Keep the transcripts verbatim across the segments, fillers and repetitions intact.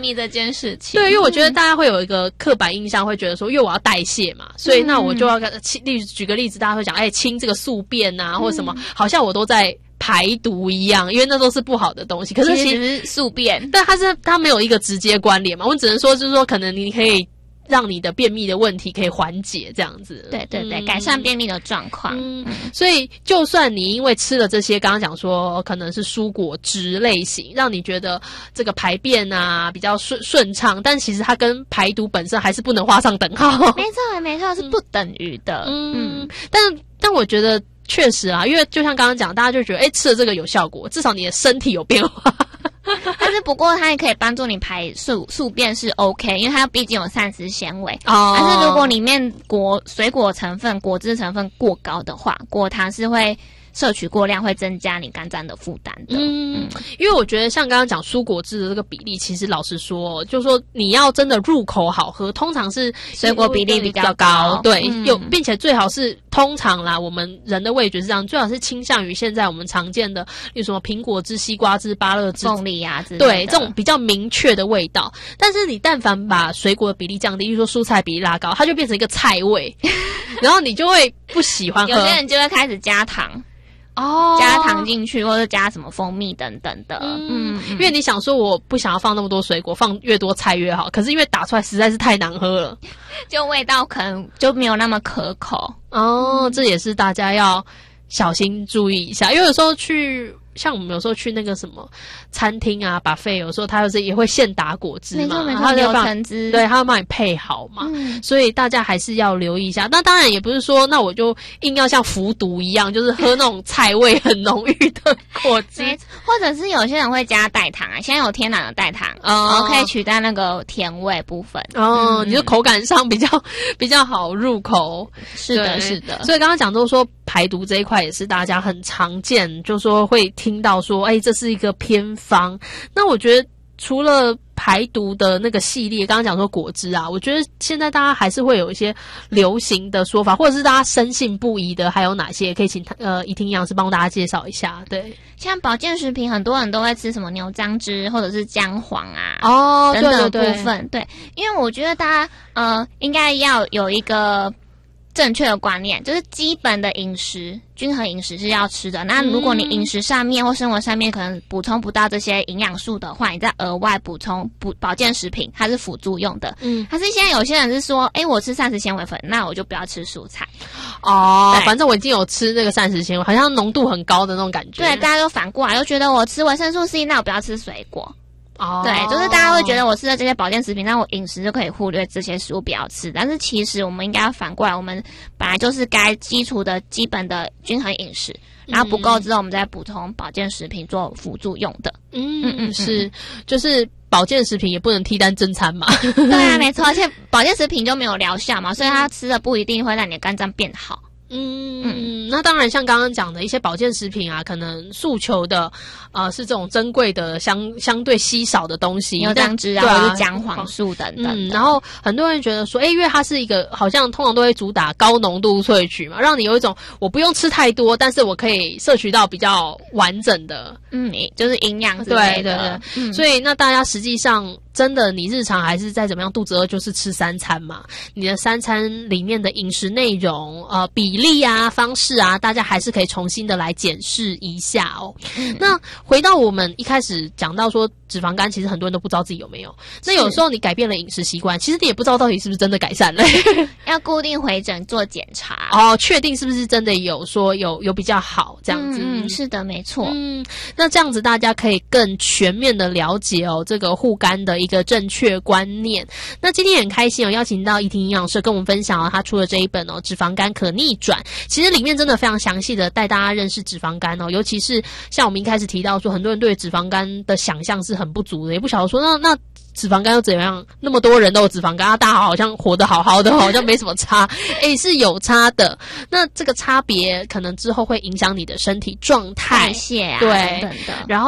秘这件事情。 对，因为我觉得大家会有一个刻板印象，会觉得说，因为我要代谢嘛，所以那我就要例举个例子，大家会讲，哎，清这个宿便啊，或者什么，好像我都在排毒一样，因为那都是不好的东西。可是其实是宿便， 但它是它没有一个直接关联嘛，我只能说就是说，可能你可以让你的便秘的问题可以缓解，这样子。 对对对，嗯、改善便秘的状况。 嗯，所以就算你因为吃了这些，刚刚讲说可能是蔬果汁类型，让你觉得这个排便啊比较顺顺畅，但其实它跟排毒本身还是不能画上等号。 没错没错，是不等于的。 嗯，嗯但但我觉得确实啊，因为就像刚刚讲，大家就觉得哎、欸、吃了这个有效果，至少你的身体有变化。 但是不过它也可以帮助你排宿宿便是 OK， 因为它毕竟有膳食纤维。 哦。 但是如果里面果水果成分、果汁成分过高的话，果糖是会摄取过量，会增加你肝脏的负担的。 嗯，因为我觉得像刚刚讲蔬果汁的这个比例，其实老实说，就是说你要真的入口好喝，通常是水果比例比较高， 高对， 嗯、 有，并且最好是通常啦，我们人的味觉是这样，最好是倾向于现在我们常见的，例如什么苹果汁、西瓜汁、芭乐汁、 凤梨啊之类的， 对，这种比较明确的味道。但是你但凡把水果的比例降低，例如说蔬菜比例拉高，它就变成一个菜味，然后你就会不喜欢喝。 有些人就会开始加糖。 哦， 加糖进去，或者加什么蜂蜜等等的， 嗯，嗯因为你想说我不想要放那么多水果，放越多菜越好，可是因为打出来实在是太难喝了， 就味道可能就没有那么可口。 哦，嗯、这也是大家要小心注意一下，因为有时候去。像我们有时候去那个什么餐厅啊 buffet 有时候他就是也会现打果汁嘛， 没错没错，柳橙汁， 对，他会帮你配好嘛、嗯，所以大家还是要留意一下。那当然也不是说那我就硬要像服毒一样，就是喝那种菜味很浓郁的果汁， 或者是有些人会加代糖啊，现在有天然的代糖，哦，然后可以取代那个甜味部分。 哦，嗯、你就口感上比较比较好入口。 是的，是的。 所以刚刚讲到说排毒这一块也是大家很常见，就说会听到说，哎、欸，这是一个偏方。那我觉得除了排毒的那个系列，刚刚讲说果汁啊，我觉得现在大家还是会有一些流行的说法，或者是大家深信不疑的，还有哪些可以请呃怡婷营养师帮大家介绍一下？对， 像保健食品，很多人都会吃什么牛樟汁或者是姜黄啊， 哦， 等等的对对部分，对，因为我觉得大家呃应该要有一个正确的观念，就是基本的饮食，均衡饮食是要吃的。那如果你饮食上面或生活上面可能补充不到这些营养素的话，你再额外补充补保健食品，它是辅助用的。嗯，还是现在有些人是说，哎，我吃膳食纤维粉，那我就不要吃蔬菜。 哦，反正我已经有吃那个膳食纤维，好像浓度很高的那种感觉。 对，大家都反过来又觉得我吃维生素 C， 那我不要吃水果。 哦， 对，就是大家会觉得我吃的这些保健食品，那我饮食就可以忽略这些食物不要吃。但是其实我们应该要反过来，我们本来就是该基础的基本的均衡饮食，然后不够之后我们再补充保健食品做辅助用的。 嗯嗯嗯，是，就是保健食品也不能替代正餐嘛。 对啊，没错，而且保健食品就没有疗效嘛，所以它吃的不一定会让你的肝脏变好。 嗯嗯，那当然，像刚刚讲的一些保健食品啊，可能诉求的呃是这种珍贵的相相对稀少的东西， 牛樟汁啊，或者是姜黄素等等。 嗯，然后很多人觉得说，哎，因为它是一个好像通常都会主打高浓度萃取嘛，让你有一种我不用吃太多，但是我可以摄取到比较完整的， 嗯，就是营养之类的。对对对， 嗯、所以那大家实际上。真的，你日常还是再怎么样，肚子饿就是吃三餐嘛。你的三餐里面的饮食内容、呃比例啊、方式啊，大家还是可以重新的来检视一下哦。嗯、那回到我们一开始讲到说，脂肪肝其实很多人都不知道自己有没有。那有时候你改变了饮食习惯，其实你也不知道到底是不是真的改善了。 要固定回诊做检查哦，确定是不是真的有说有有比较好这样子。 嗯，是的，没错。 嗯，那这样子大家可以更全面的了解哦，这个护肝的一个正确观念。那今天也很开心哦，邀请到怡婷营养师跟我们分享哦，他出了这一本哦《脂肪肝可逆转》，其实里面真的非常详细的带大家认识脂肪肝哦，尤其是像我们一开始提到说，很多人对脂肪肝的想象是很不足的，也不晓得说那那脂肪肝又怎样？那么多人都有脂肪肝，啊，大家好像活得好好的，好像没什么差。诶，是有差的。那这个差别可能之后会影响你的身体状态、 代谢啊， 对， 等等的。 然后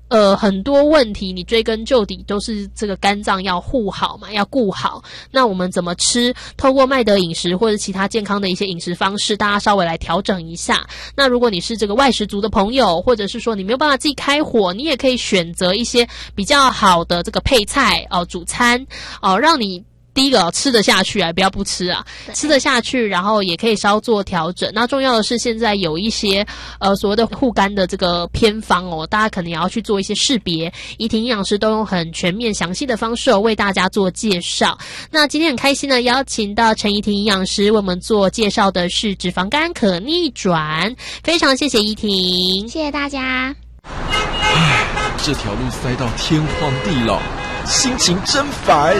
呃很多问题你追根究底都是这个肝脏要护好嘛，要顾好。那我们怎么吃？透过麦德饮食或者其他健康的一些饮食方式，大家稍微来调整一下。那如果你是这个外食族的朋友，或者是说你没有办法自己开火，你也可以选择一些比较好的这个配菜哦、呃，主餐哦、呃，让你第一个、哦、吃得下去啊，不要不吃啊，吃得下去，然后也可以稍作调整。那重要的是，现在有一些呃所谓的护肝的这个偏方哦，大家可能也要去做一些识别。怡婷营养师都用很全面、详细的方式、哦、为大家做介绍。那今天很开心呢，邀请到陈怡婷营养师为我们做介绍的是脂肪肝可逆转，非常谢谢怡婷， 谢谢大家。 唉，这条路塞到天荒地老，心情真烦。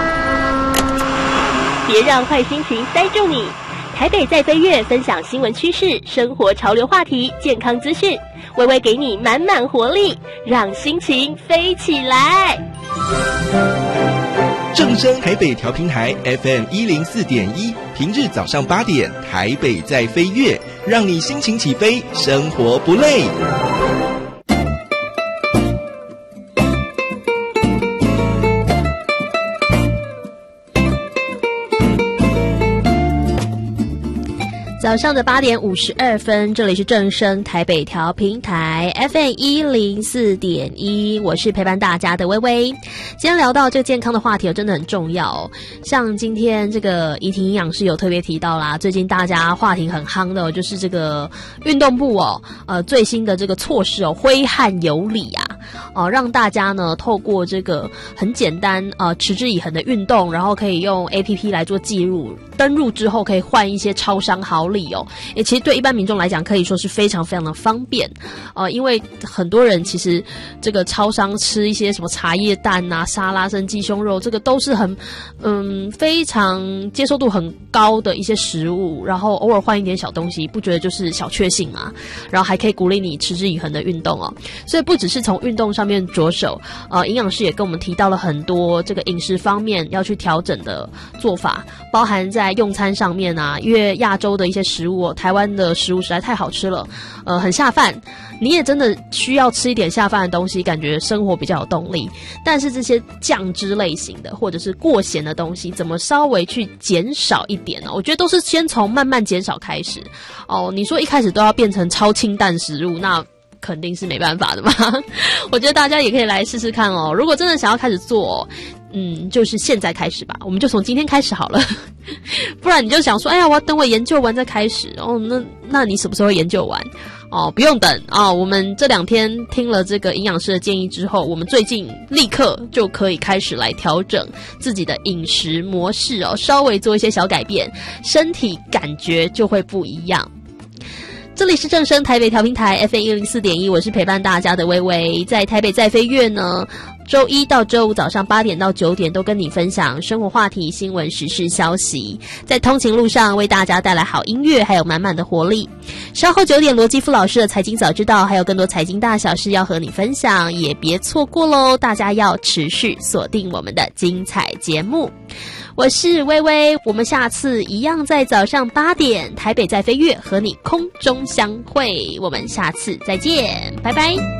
别让坏心情塞住你。台北在飞跃分享新闻趋势、生活潮流话题、健康资讯，微微给你满满活力，让心情飞起来。 正声台北调频台 F M 一零四点一，平日早上八点，台北在飞跃，让你心情起飞，生活不累。 早上的八点五十二分，这里是正声台北调频台 F M 一零四点一，我是陪伴大家的微微。今天聊到这个健康的话题，真的很重要哦。像今天这个怡婷营养师有特别提到啦，最近大家话题很夯的、哦，就是这个运动部哦，呃，最新的这个措施哦，挥汗有理啊，哦、呃，让大家呢透过这个很简单呃持之以恒的运动，然后可以用 A P P 来做记录，登入之后可以换一些超商好礼。哦，也其实对一般民众来讲，可以说是非常非常的方便，呃，因为很多人其实这个超商吃一些什么茶叶蛋啊、沙拉生鸡胸肉，这个都是很嗯非常接受度很高的一些食物，然后偶尔换一点小东西，不觉得就是小确幸嘛？然后还可以鼓励你持之以恒的运动哦。所以不只是从运动上面着手，呃，营养师也跟我们提到了很多这个饮食方面要去调整的做法，包含在用餐上面啊，因为亚洲的一些食物、哦，台湾的食物实在太好吃了，呃，很下饭。你也真的需要吃一点下饭的东西，感觉生活比较有动力。但是这些酱汁类型的或者是过咸的东西，怎么稍微去减少一点呢？我觉得都是先从慢慢减少开始。哦，你说一开始都要变成超清淡食物，那肯定是没办法的嘛。我觉得大家也可以来试试看哦。如果真的想要开始做，嗯，就是现在开始吧，我们就从今天开始好了。不然你就想说，哎呀，我要等我研究完再开始哦。那那你什么时候研究完？哦，不用等哦。我们这两天听了这个营养师的建议之后，我们最近立刻就可以开始来调整自己的饮食模式哦，稍微做一些小改变，身体感觉就会不一样。这里是正声台北调频台 F M 一零四点一，我是陪伴大家的微微。在台北在飞跃呢，周一到周五早上八点到九点都跟你分享生活话题、新闻时事消息，在通勤路上为大家带来好音乐，还有满满的活力。稍后九点罗基夫老师的财经早知道，还有更多财经大小事要和你分享，也别错过咯，大家要持续锁定我们的精彩节目。我是微微，我们下次一样在早上八点台北在飞跃和你空中相会，我们下次再见，拜拜。